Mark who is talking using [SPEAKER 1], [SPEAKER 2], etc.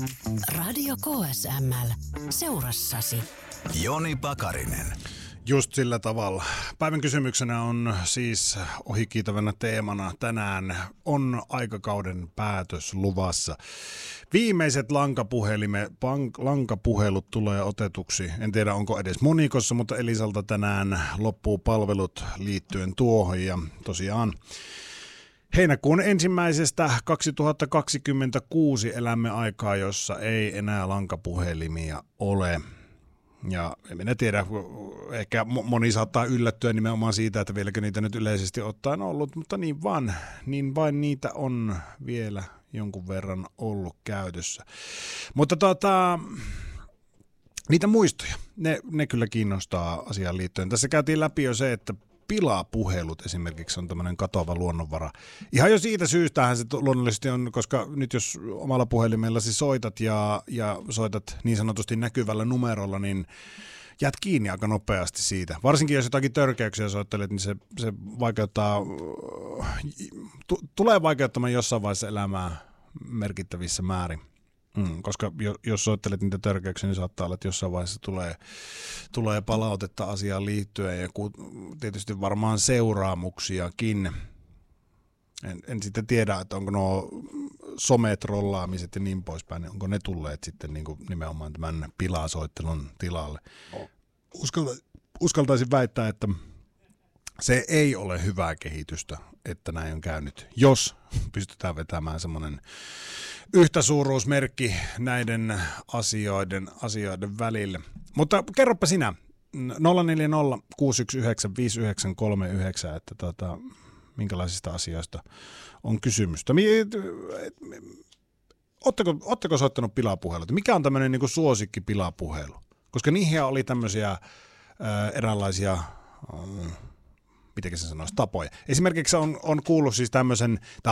[SPEAKER 1] Radio KSML seurassasi.
[SPEAKER 2] Joni Pakarinen.
[SPEAKER 3] Just sillä tavalla. Päivän kysymyksenä on siis ohikiitävänä teemana tänään on aikakauden päätös luvassa. Viimeiset lankapuhelut tulee otetuksi. En tiedä onko edes Monikossa, mutta Elisalta tänään loppuu palvelut liittyen tuohon ja tosiaan heinäkuun 2026 elämme aikaa, jossa ei enää lankapuhelimia ole. Ja en minä tiedä, ehkä moni saattaa yllättyä nimenomaan siitä, että vieläkö niitä nyt yleisesti ottaen ollut, mutta niin vain niitä on vielä jonkun verran ollut käytössä. Mutta niitä muistoja, ne kyllä kiinnostaa asiaan liittyen. Tässä käytiin läpi jo se, että pilapuhelut esimerkiksi on tämmöinen katoava luonnonvara. Ihan jo siitä syystähän se luonnollisesti on, koska nyt jos omalla puhelimellasi soitat ja soitat niin sanotusti näkyvällä numerolla, niin jäät kiinni aika nopeasti siitä. Varsinkin jos jotakin törkeyksiä soittelet, niin se vaikeuttaa, tulee vaikeuttamaan jossain vaiheessa elämää merkittävissä määrin. Koska jos soittelet niitä törkeyksiä, niin saattaa olla, että jossain vaiheessa tulee palautetta asiaan liittyen ja tietysti varmaan seuraamuksiakin. En sitten tiedä, että onko nuo sometrollaamiset ja niin poispäin, niin onko ne tulleet sitten niin kuin nimenomaan tämän pilasoittelun tilalle. Uskaltaisin väittää, että se ei ole hyvää kehitystä, että näin on käynyt, jos pystytään vetämään semmoinen yhtäsuuruusmerkki näiden asioiden välille. Mutta kerropa sinä, 040 619 5939, että minkälaisista asioista on kysymystä. Ootteko soittanut pilapuheluita? Mikä on tämmöinen niin kuin suosikki pilapuhelu? Koska niihin oli tämmöisiä eräänlaisia miten se sanoisi, tapoja. Esimerkiksi on kuullut siis tämmöisen, tämä